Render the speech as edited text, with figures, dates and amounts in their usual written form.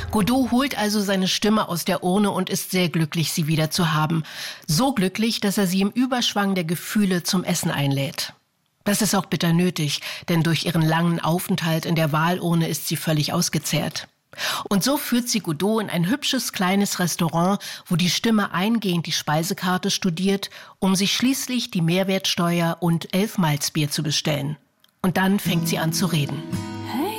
Godot holt also seine Stimme aus der Urne und ist sehr glücklich, sie wieder zu haben. So glücklich, dass er sie im Überschwang der Gefühle zum Essen einlädt. Das ist auch bitter nötig, denn durch ihren langen Aufenthalt in der Wahlurne ist sie völlig ausgezehrt. Und so führt sie Godot in ein hübsches kleines Restaurant, wo die Stimme eingehend die Speisekarte studiert, um sich schließlich die Mehrwertsteuer und 11 Malzbier zu bestellen. Und dann fängt sie an zu reden.